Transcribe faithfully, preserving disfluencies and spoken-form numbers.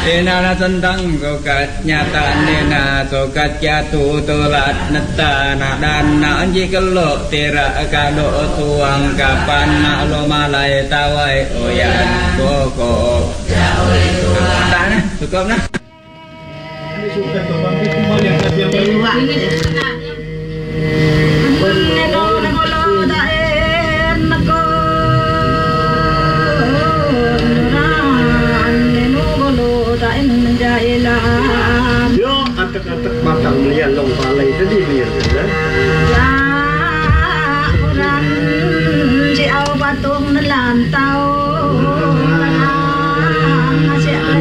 Inana sendang sokat nyata nena sokat jatuh tolat neta na dan na anji kelok tira kado tuang kapan na lo malai tawai oyan koko. Tak na, cukup na. Yo, atak-atak batang lian long